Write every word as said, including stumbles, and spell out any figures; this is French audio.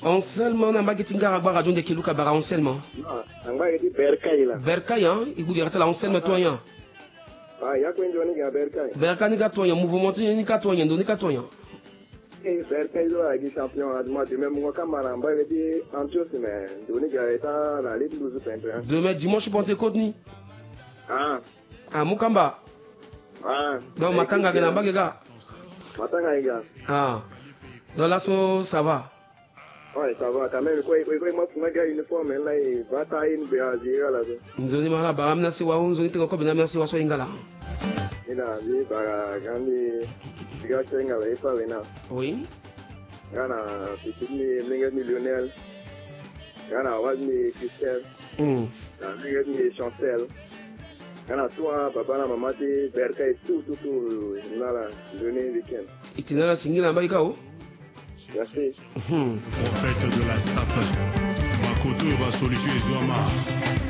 Anselme na mbagi tingara gba radio ndeke luka bara Anselme. Non, mbagi di Berkay la. Berkay hein, igu di rata la Anselme toyan. Ah, ya ko ndoni ga Berkay. Berkay ni ka toyan, mouvement ni ka toyan, ndoni ka toyan. Eh, Berkay zo agi champion adma de même ko kamara mbagi di Antioche mais ndoni ga eta la ligue douze peintre. Demain dimanche Pentecôte ni. Ah. Ah, Mukamba. Ah. Donc matanga ga na mbagi ga. Matanga ga. Ah. Dans la so ça va. Ouais, ça va quand même. Quoi, quoi, moi, moi, gars, uniforme, là, il va tailler une béazir là. Nzoni mala ba amna si wa nzoni tengo ko bina si wa so ingala. Ina bi ba gandi diga chenga la ifa wena. Oui. Gana pitini minga millionnaire. Gana wazni Christelle. Hmm. Gana minga ni Chancel. Gana toi papa na mama ti Berkay tout tout tout nala donner weekend. Itinala singila mbali kao. Merci. Hmm. Prophète de la